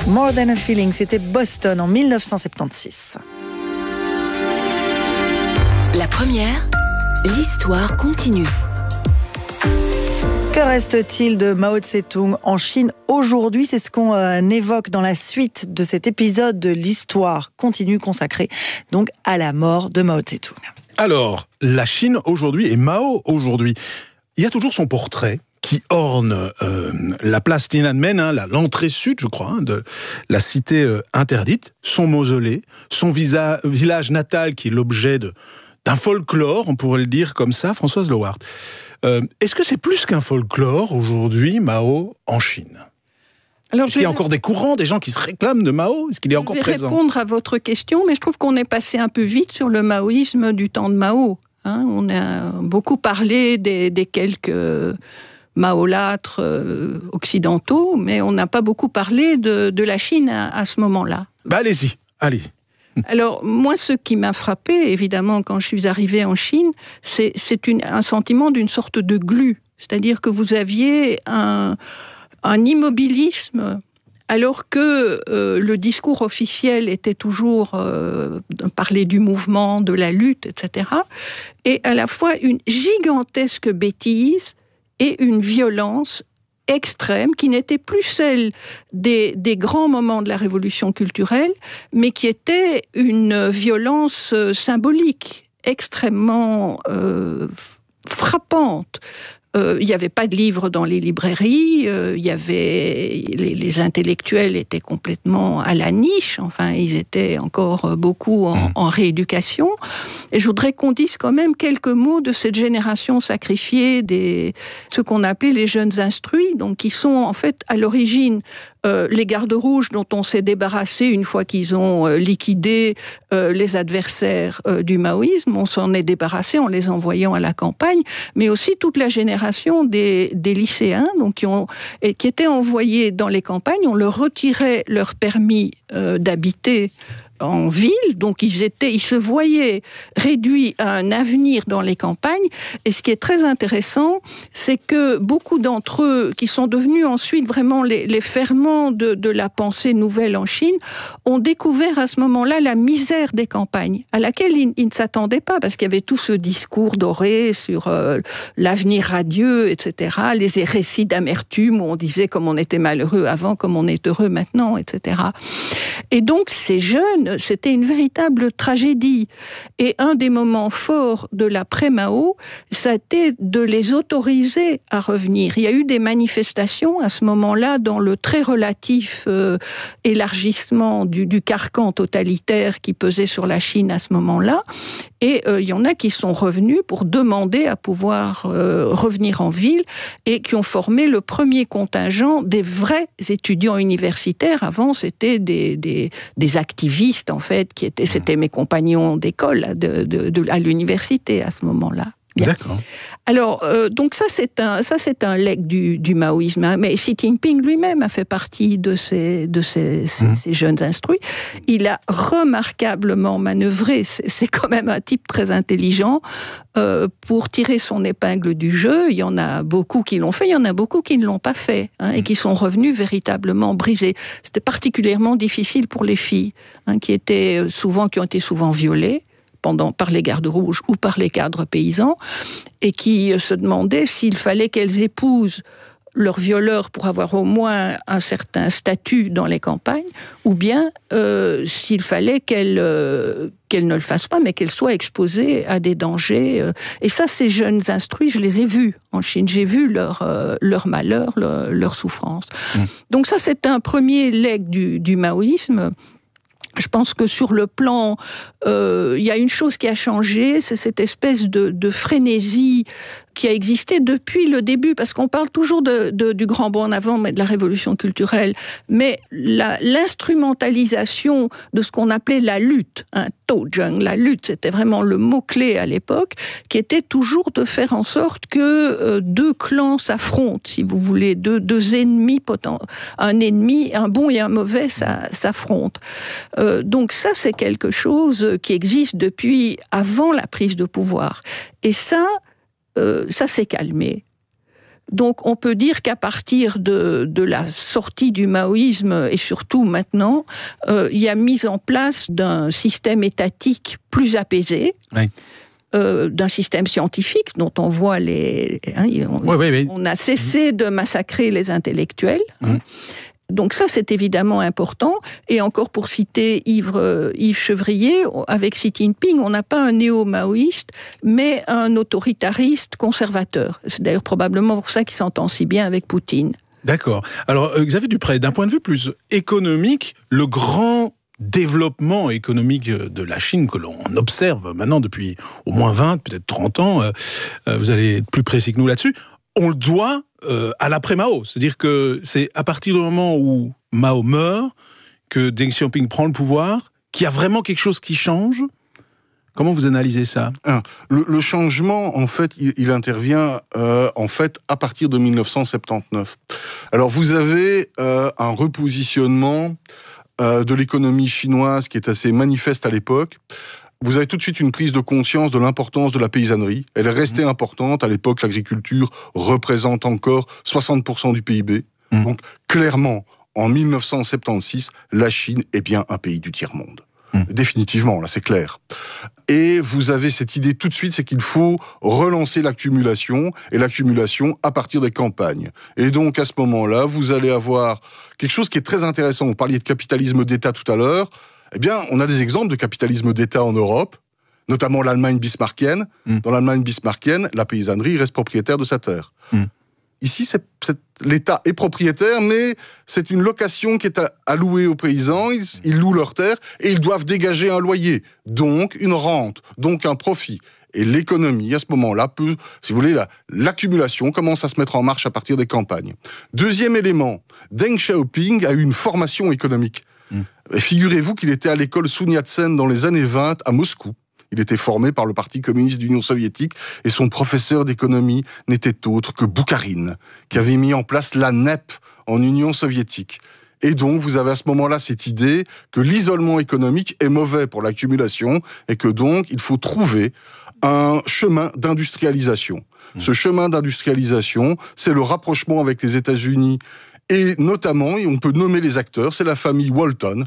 More Than a Feeling, c'était Boston en 1976. La première, l'histoire continue. Que reste-t-il de Mao Tse-tung en Chine aujourd'hui ? C'est ce qu'on évoque dans la suite de cet épisode de l'histoire continue consacrée donc à la mort de Mao Tse-tung. Alors, la Chine aujourd'hui et Mao aujourd'hui, il y a toujours son portrait qui orne la place Tiananmen, l'entrée sud, je crois, de la cité interdite, son mausolée, son village natal qui est l'objet d'un folklore, on pourrait le dire comme ça, Françoise Lowart. Est-ce que c'est plus qu'un folklore aujourd'hui, Mao, en Chine ? Est-ce qu'il y a encore des courants, des gens qui se réclament de Mao ? Est-ce qu'il est encore présent ? Je vais répondre à votre question, mais je trouve qu'on est passé un peu vite sur le maoïsme du temps de Mao. On a beaucoup parlé des quelques maolâtres occidentaux, mais on n'a pas beaucoup parlé de la Chine à ce moment-là. Allez-y, allez. Alors, moi, ce qui m'a frappé, évidemment, quand je suis arrivée en Chine, c'est un sentiment d'une sorte de glu. C'est-à-dire que vous aviez un immobilisme, alors que le discours officiel était toujours parler du mouvement, de la lutte, etc. Et à la fois une gigantesque bêtise et une violence extrême, qui n'était plus celle des grands moments de la révolution culturelle, mais qui était une violence symbolique extrêmement frappante. Il n'y avait pas de livres dans les librairies, les intellectuels étaient complètement à la niche, enfin ils étaient encore beaucoup en rééducation. Et je voudrais qu'on dise quand même quelques mots de cette génération sacrifiée, ce qu'on appelait les jeunes instruits, donc qui sont en fait à l'origine les gardes rouges dont on s'est débarrassé une fois qu'ils ont liquidé les adversaires du maoïsme. On s'en est débarrassé en les envoyant à la campagne, mais aussi toute la génération des lycéens donc qui étaient envoyés dans les campagnes. On leur retirait leur permis d'habiter en ville, donc ils se voyaient réduits à un avenir dans les campagnes. Et ce qui est très intéressant, c'est que beaucoup d'entre eux, qui sont devenus ensuite vraiment les ferments de la pensée nouvelle en Chine, ont découvert à ce moment-là la misère des campagnes, à laquelle ils ne s'attendaient pas, parce qu'il y avait tout ce discours doré sur l'avenir radieux, etc., les récits d'amertume où on disait comme on était malheureux avant, comme on est heureux maintenant, etc. Et donc ces jeunes, c'était une véritable tragédie. Et un des moments forts de l'après-Mao, ça a été de les autoriser à revenir. Il y a eu des manifestations à ce moment-là dans le très relatif élargissement du carcan totalitaire qui pesait sur la Chine à ce moment-là. Et il y en a qui sont revenus pour demander à pouvoir revenir en ville et qui ont formé le premier contingent des vrais étudiants universitaires. Avant, c'était des activistes, en fait, c'était mes compagnons d'école à l'université à ce moment-là. Bien. D'accord. Alors, donc ça c'est un legs du maoïsme, hein. Mais Xi Jinping lui-même a fait partie de ces jeunes instruits. Il a remarquablement manœuvré. C'est quand même un type très intelligent pour tirer son épingle du jeu. Il y en a beaucoup qui l'ont fait, il y en a beaucoup qui ne l'ont pas fait, hein, et qui sont revenus véritablement brisés. C'était particulièrement difficile pour les filles, hein, qui ont été souvent violées par les gardes rouges ou par les cadres paysans, et qui se demandaient s'il fallait qu'elles épousent leur violeur pour avoir au moins un certain statut dans les campagnes, ou bien s'il fallait qu'elles ne le fassent pas, mais qu'elles soient exposées à des dangers. Et ça, ces jeunes instruits, je les ai vus en Chine. J'ai vu leur malheur, leur souffrance. Donc ça, c'est un premier legs du maoïsme. Je pense que sur le plan, il y a une chose qui a changé, c'est cette espèce de frénésie qui a existé depuis le début, parce qu'on parle toujours du grand bond en avant, mais de la révolution culturelle, mais l'instrumentalisation de ce qu'on appelait la lutte, Toujeng, la lutte, c'était vraiment le mot-clé à l'époque, qui était toujours de faire en sorte que deux clans s'affrontent, si vous voulez, deux ennemis un ennemi, un bon et un mauvais s'affrontent. Donc ça, c'est quelque chose qui existe depuis avant la prise de pouvoir. Et ça s'est calmé. Donc on peut dire qu'à partir de la sortie du maoïsme, et surtout maintenant, il y a mise en place d'un système étatique plus apaisé, Oui. D'un système scientifique dont on voit on a cessé de massacrer les intellectuels. Donc ça, c'est évidemment important. Et encore pour citer Yves Chevrier, avec Xi Jinping, on n'a pas un néo-maoïste, mais un autoritariste conservateur. C'est d'ailleurs probablement pour ça qu'il s'entend si bien avec Poutine. D'accord. Alors, Xavier Dupré, d'un point de vue plus économique, le grand développement économique de la Chine que l'on observe maintenant depuis au moins 20, peut-être 30 ans, vous allez être plus précis que nous là-dessus, on le doit à l'après-Mao. C'est-à-dire que c'est à partir du moment où Mao meurt que Deng Xiaoping prend le pouvoir, qu'il y a vraiment quelque chose qui change. Comment vous analysez ça ? Le changement, en fait, il intervient en fait à partir de 1979. Alors vous avez un repositionnement de l'économie chinoise qui est assez manifeste à l'époque. Vous avez tout de suite une prise de conscience de l'importance de la paysannerie. Elle est restée importante. À l'époque, l'agriculture représente encore 60% du PIB. Donc, clairement, en 1976, la Chine est bien un pays du tiers-monde. Définitivement, là, c'est clair. Et vous avez cette idée tout de suite, c'est qu'il faut relancer l'accumulation, et l'accumulation à partir des campagnes. Et donc, à ce moment-là, vous allez avoir quelque chose qui est très intéressant. Vous parliez de capitalisme d'État tout à l'heure. Eh bien, on a des exemples de capitalisme d'État en Europe, notamment l'Allemagne bismarckienne. Dans l'Allemagne bismarckienne, la paysannerie reste propriétaire de sa terre. Ici, l'État est propriétaire, mais c'est une location qui est allouée aux paysans. Ils louent leur terre et ils doivent dégager un loyer, donc une rente, donc un profit. Et l'économie, à ce moment-là, peut, si vous voulez, l'accumulation commence à se mettre en marche à partir des campagnes. Deuxième élément, Deng Xiaoping a eu une formation économique. Et figurez-vous qu'il était à l'école Sun Yat-sen dans les années 20 à Moscou. Il était formé par le Parti communiste d'Union soviétique et son professeur d'économie n'était autre que Boukharine, qui avait mis en place la NEP en Union soviétique. Et donc, vous avez à ce moment-là cette idée que l'isolement économique est mauvais pour l'accumulation et que donc, il faut trouver un chemin d'industrialisation. Ce chemin d'industrialisation, c'est le rapprochement avec les États-Unis et notamment, et on peut nommer les acteurs, c'est la famille Walton,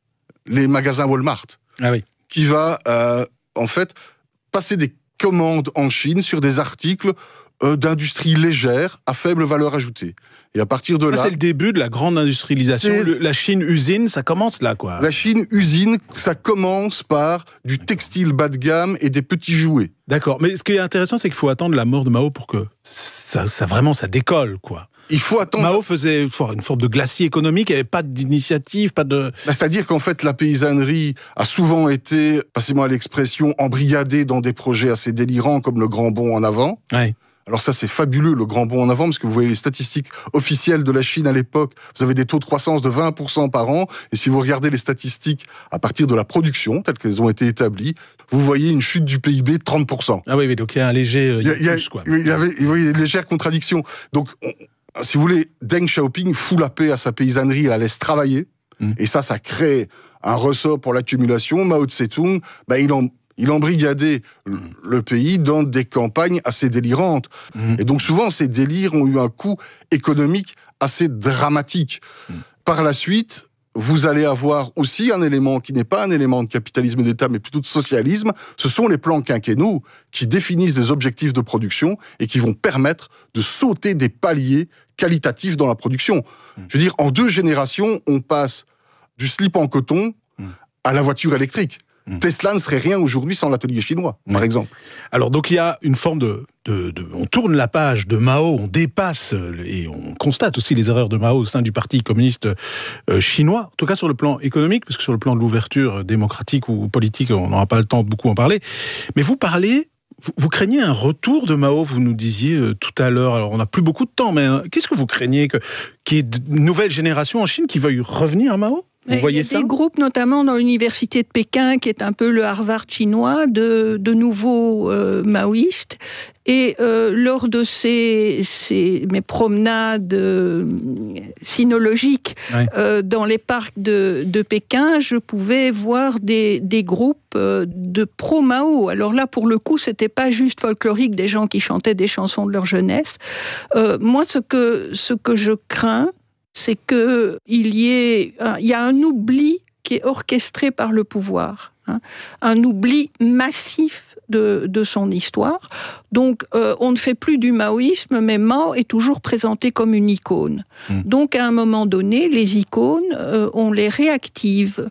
les magasins Walmart, qui va en fait passer des commandes en Chine sur des articles d'industrie légère à faible valeur ajoutée. Et à partir de là... c'est le début de la grande industrialisation. La Chine usine, ça commence là, quoi. La Chine usine, ça commence par du textile bas de gamme et des petits jouets. D'accord. Mais ce qui est intéressant, c'est qu'il faut attendre la mort de Mao pour que ça décolle, quoi. Il faut attendre... Mao faisait une forme de glacier économique, il n'y avait pas d'initiative, pas de... C'est-à-dire qu'en fait, la paysannerie a souvent été, passez-moi l'expression, embrigadée dans des projets assez délirants comme le Grand Bond en avant. Ouais. Alors ça, c'est fabuleux, le Grand Bond en avant, parce que vous voyez les statistiques officielles de la Chine à l'époque, vous avez des taux de croissance de 20% par an, et si vous regardez les statistiques à partir de la production, telles qu'elles ont été établies, vous voyez une chute du PIB de 30%. Ah oui, donc il y a un léger... Il y avait une légère contradiction. Donc, si vous voulez, Deng Xiaoping fout la paix à sa paysannerie, il la laisse travailler, et ça crée un ressort pour l'accumulation. Mao Tse-tung, il embrigadait le pays dans des campagnes assez délirantes. Et donc souvent, ces délires ont eu un coût économique assez dramatique. Par la suite, vous allez avoir aussi un élément qui n'est pas un élément de capitalisme d'État, mais plutôt de socialisme. Ce sont les plans quinquennaux qui définissent des objectifs de production et qui vont permettre de sauter des paliers qualitatifs dans la production. Je veux dire, en 2 générations, on passe du slip en coton à la voiture électrique. Tesla ne serait rien aujourd'hui sans l'atelier chinois, par exemple. Alors donc il y a une forme on tourne la page de Mao, on dépasse et on constate aussi les erreurs de Mao au sein du Parti communiste chinois, en tout cas sur le plan économique, parce que sur le plan de l'ouverture démocratique ou politique, on n'aura pas le temps de beaucoup en parler. Mais vous craignez un retour de Mao, vous nous disiez tout à l'heure. Alors on n'a plus beaucoup de temps, mais qu'est-ce que vous craignez qu'il y ait une nouvelle génération en Chine qui veuille revenir à Mao ? Vous voyez ça ? Il y a des groupes, notamment dans l'université de Pékin, qui est un peu le Harvard chinois, de nouveaux maoïstes. Et lors de mes promenades sinologiques dans les parcs de Pékin, je pouvais voir des groupes de pro-Mao. Alors là, pour le coup, c'était pas juste folklorique, des gens qui chantaient des chansons de leur jeunesse. Moi, ce que je crains, c'est qu'il y a un oubli qui est orchestré par le pouvoir. Un oubli massif de son histoire. Donc, on ne fait plus du maoïsme, mais Mao est toujours présenté comme une icône. Donc, à un moment donné, les icônes, on les réactive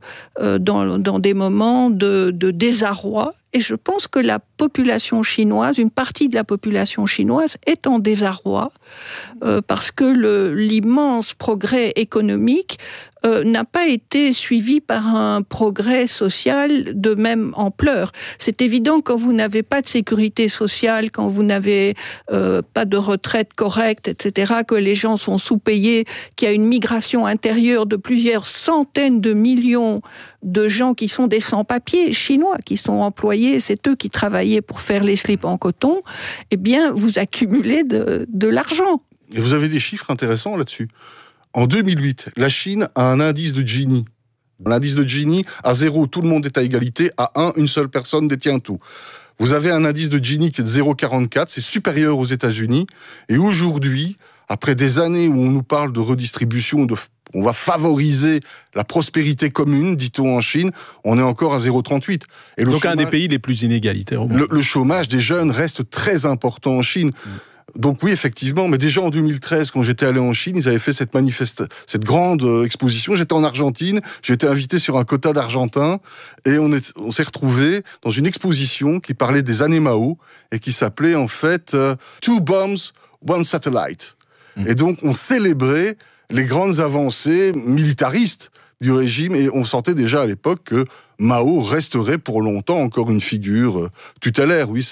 dans des moments de désarroi. Et je pense que la population chinoise, une partie de la population chinoise est en désarroi parce que l'immense progrès économique n'a pas été suivi par un progrès social de même ampleur. C'est évident, quand vous n'avez pas de sécurité sociale, quand vous n'avez pas de retraite correcte, etc., que les gens sont sous-payés, qu'il y a une migration intérieure de plusieurs centaines de millions de gens qui sont des sans-papiers chinois, qui sont employés, c'est eux qui travaillaient pour faire les slips en coton, eh bien, vous accumulez de l'argent. Et vous avez des chiffres intéressants là-dessus. En 2008, la Chine a un indice de Gini. L'indice de Gini, à 0, tout le monde est à égalité, à 1, une seule personne détient tout. Vous avez un indice de Gini qui est de 0,44, c'est supérieur aux États-Unis. Et aujourd'hui, après des années où on nous parle de redistribution, on va favoriser la prospérité commune, dit-on en Chine, on est encore à 0,38. Et donc un des pays les plus inégalitaires au monde. Le chômage des jeunes reste très important en Chine. Donc oui, effectivement, mais déjà en 2013, quand j'étais allé en Chine, ils avaient fait cette grande exposition. J'étais en Argentine, j'ai été invité sur un quota d'Argentins, et on s'est retrouvés dans une exposition qui parlait des années Mao, et qui s'appelait en fait « Two Bombs, One Satellite ». Et donc on célébrait les grandes avancées militaristes du régime, et on sentait déjà à l'époque que Mao resterait pour longtemps encore une figure tutélaire. Oui,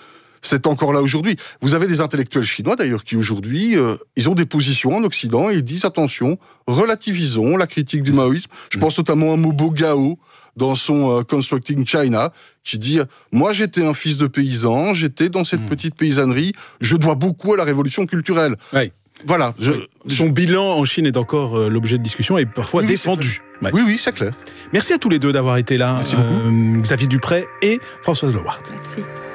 c'est encore là aujourd'hui. Vous avez des intellectuels chinois d'ailleurs qui aujourd'hui, ils ont des positions en Occident et ils disent attention, relativisons la critique du maoïsme. Je pense notamment à Mobo Gao dans son Constructing China, qui dit moi j'étais un fils de paysan, j'étais dans cette petite paysannerie, je dois beaucoup à la révolution culturelle. Oui. Voilà. Son bilan en Chine est encore l'objet de discussion et parfois défendu. Ouais. Oui, c'est clair. Merci à tous les deux d'avoir été là. Merci beaucoup. Xavier Duprey et Françoise Lewart. Merci.